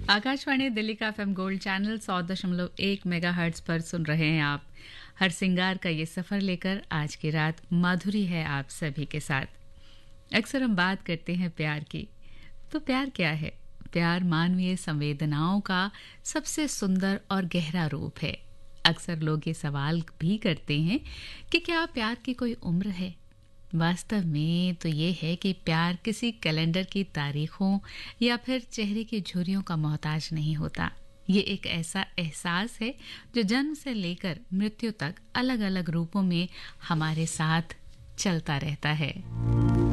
आकाशवाणी दिल्ली का FM gold channel 100.1 megahertz पर सुन रहे हैं आप। हर सिंगार का ये सफर लेकर आज की रात माधुरी है आप सभी के साथ। अक्सर हम बात करते हैं प्यार की, तो प्यार क्या है? प्यार मानवीय संवेदनाओं का सबसे सुंदर और गहरा रूप है। अक्सर लोग ये सवाल भी करते हैं कि क्या प्यार की कोई उम्र है? वास्तव में तो ये है कि प्यार किसी कैलेंडर की तारीखों या फिर चेहरे की झुर्रियों का मोहताज नहीं होता। ये एक ऐसा एहसास है जो जन्म से लेकर मृत्यु तक अलग अलग रूपों में हमारे साथ चलता रहता है।